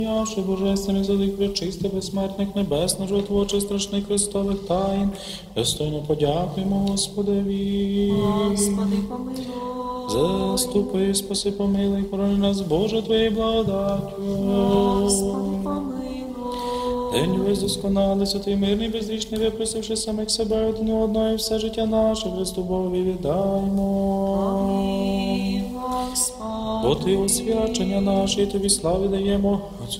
Явши божественних задих пречисти, безсмертних, небесних, животворчих, страшних Христових таїн, достойно подякуємо Господеві. Господи, помилуй. Заступи, спаси, помилуй, хорони нас, Боже, Твоєю благодаттю. Господи, помилуй. День весь досконалий, святий, мирний, безрічний, випросивши самих себе один у одного, і все життя наше Христу Богові віддаймо. Помилуй, Господи. Бо Ти освячення наше, і Тобі слави даємо, Отцю